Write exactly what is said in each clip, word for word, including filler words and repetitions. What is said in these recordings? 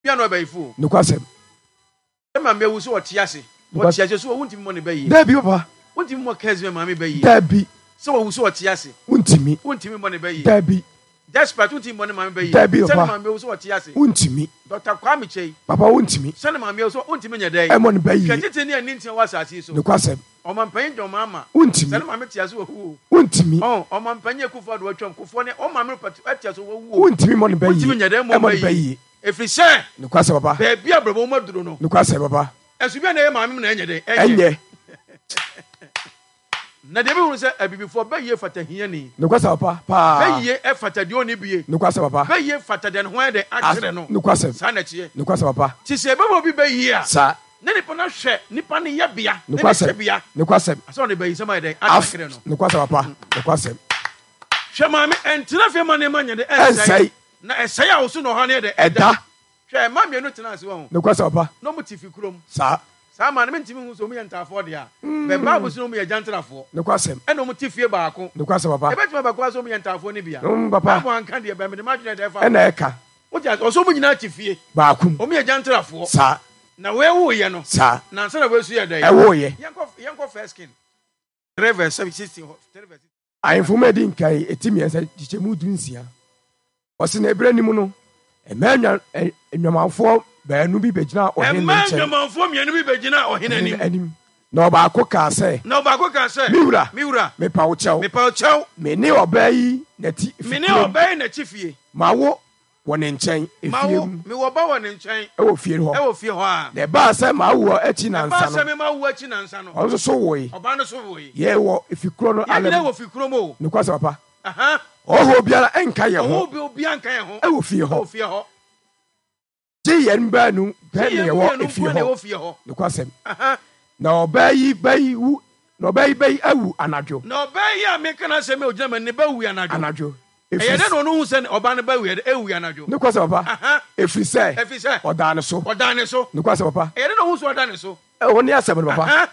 bia no be ifu no kwasem e ma me wu so wote ase wote ase so wonti mo ne be yi da bi papa wonti mo kaze ma me be yi da bi so wo so wote ase wontimi wontimi mo ne be yi da bi despite wonti mo ne ma me be yi da bi papa ma me wu so wote ase wontimi Doctor Kwame Chei papa wontimi sene ma me so wontimi nya dai e mo ne be yi kete ni ani ntia wasase so no kwasem o man pan jo mama wontimi sene ma me tia so wu wontimi oh o man pan Akufo do atwam kufo ne o ma me tia so wu wontimi mo ne be yi wontimi nya dai e mo mo ne be yi efri se no kwasem papa be bia brabo mo duro no no kwasem papa esu bia na e ma me na nya dai enye na de bi hu se abibifo be ye fata hiani no kwasem papa pa be ye e fata de oni bie no kwasem papa be ye fata de ho de akere no no kwasem sa na chie no kwasem papa ti se be mo bi be ye a sa ne nipa na hwe nipa ne ye bia no kwasem bia no kwasem aso ne be yi sama de akere no no kwasem papa no kwasem hwe ma me entina fe ma ne ma nya de ensai na esai a wo so no ha ne de eda hwe ma me no tena ase wo no kwasem papa no mu ti fi kurom sa sa ma ne mentimi hu so mu ye ntafo de a be ba bu so no mu ye jantrafo no kwasem e no mu ti fie baako no kwasem papa e betima ba kwa so mu ye ntafo ne bia um papa mo anka de be me de ma dwene de fa e na eka o ja o so mu nyina ti fie baakum o mu ye jantrafo sa na we wo ye no sa na nsa na we su ye dai e wo ye yanko yanko first skin driver sixty driver ayinfoma di nkai etimi ensa chichemu dunsia wose na ebra nimu no e manwa enwamanfo baanu bi begina ohene nche e manwamanfo mienu bi begina ohene anim anim na obaako ka se na obaako ka se miwura miwura me pa wo chew me pa wo chew me ne obayi na ti me ne obayi na ti fie mawo wone nchen mawo efiem me wo ba wone nchen e wo fie ho e wo fie ho a na ba se mawo achi na nsa ba se no me mawo achi na nsa no onso so wo yi oba no so wo yi ye wo efikro no ale ale wo fikro mo ne kwasa papa aha oho biara enka ye ho oho bi obi anka ye ho e wo fie wo ho fie ho je yen ba nu pe ne wo efie wo ho fie ho ne kwasa aha na obayi bayi wu na obayi bayi awu anadwo na obayi a me kana se me ogina me ne ba wu anadwo anadwo e ye de no no hu se oba ne ba wu e wu anadwo ne kwasa papa aha efri se efi se oda ne so oda ne so ne kwasa papa e ye de no hu so oda ne so e woni asem ne papa aha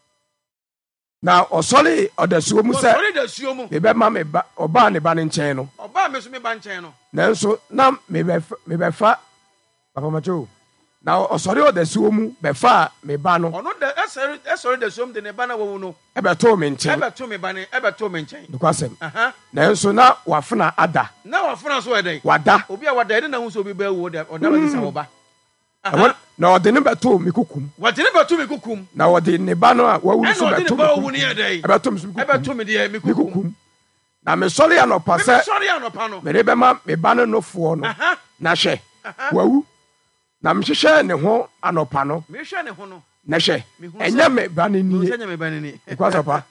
na osole odasuo mu se sorry da suo mu me be ma me ba oba ne ba ne nchen no oba me so me ba nchen no nanso na me be me be fa papa macho na osore odasuo mu be fa me ba no ono da esori esori da suo mu de ne ba na wo no e be to me e nchen be to me ba ne e be to me nchen ne kwasem aha nanso na wafena ada na wa funa so e dai wada obi a wada e na hu so obi ba wu de oda ba disa wo ba Ewa- na ode ne be to me kukum wa de ne ba to me kukum na ode ne ba no a wawu e so na be ode to ne me ba kukum. wu ne e dai e be to me so e ba to me de me me kukum kukum na me sori ya no pa me se sorry anopa no me re be ma me ba no no fo no aha na hwe wawu na me hwehwe ne ho anopa no me hwe ne ho no na hwe Me hu enya sɛ- me ba ne no nie senya me ba ne ni kwasa pa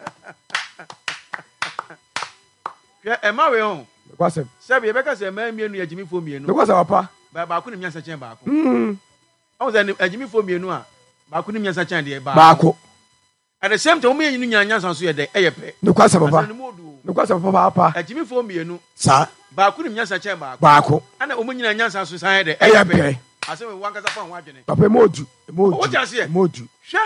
hwe e ma we ho kwasa se be be ka se ma mienu agimi fo mienu kwasa pa ba ba ko ne miansa chen ba ko mm o se agimi fo mienu a ba ko ne miansa chen de ba baako at the same time mo yenu nya nyansa so ye de e ye pe ne kwasa asa papa ne modu ne kwasa papa pa agimi fo mienu sa ba ko ne miansa chen ba ko baako ana o mo nyina nyansa so san de e e ye ya pe pe ase we wan kasa fa ho adwene papa modu modu What you say? modu hwe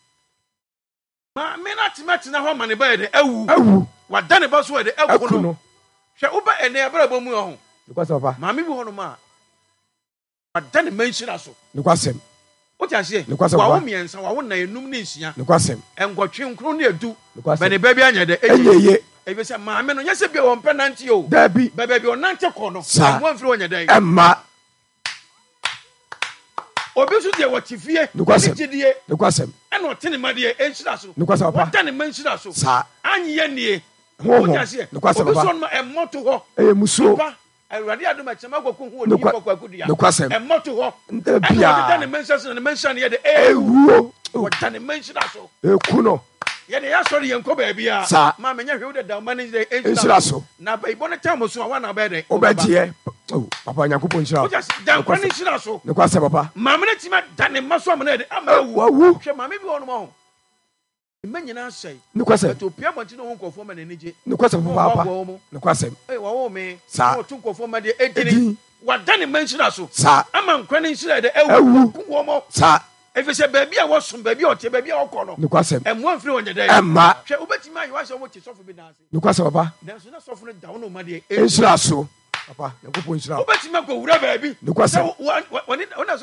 ma me na timati na ho ma ne ba de awu awu wa da ne ba so de awu aku no no hwe wo ba ene abra ba mu ho ne kwasa papa ma me bi ho no ma wa da ne manhyira so ne kwasa what you say? Ne kwasa wa baba. wo miensa wa wo na enum ne nsia ne kwasa enkotwe nkro ne edu ne kwasa ba ne ba bi anya de eyeye e be se ma me no nya se bi won penalty o dabi ba ba bi on nante ko no Sa. won firi wonya dai emma obi so de wotifie Ne kwasa. gidie ne kwasa e no tene ma de enhyira so ne kwasa wa papa da ne manhyira so sa anyi ye nie ho ho what you say? ne kwasa Obi so papa no e moto ho eye musuo ba awurade adom a kyema gwoku hu Ne odi kwa- gwoku akudia ne kwasa e moto ho Ndabia. e no da ne manhyira so ne manhyira ne ye de e ewuo wo da ne manhyira so eku no ye de ya sori ye nko ba bia Sa. ma menya hwe wo da ma ne de enhyira so na ba ibo ne tam so wa na ba de obadie oh papa nyankopon o nhyira just dan kwa ne hyira so ne kwasa papa ma me ne tima da ne maso am na de ama awu wawu hwe ma me bi wono mo me nyina sei ne kwasa to pia bonti no nkofo ma ne nije ne kwasa papa wo mo ne kwasa eh wo wo me Sa. wo tu nkofo ma de edini Edini. wa da ne manhyira so sa ama nkwa ne hyira de Awu. awu ku wo mo sa efese baabi a wosom baabi a ote baabi a okọ no ne kwasa emu amfiri wonya dai emma hwe obetimi ayi wa se wo te sofo bi danse ne kwasa papa nanso na sofo no da wo no ma de enhyira so papa nyankopon nhyira obetimi akọ wura baabi Ne kwasa. Sɛ wo- wo- wo- wo ne- wo na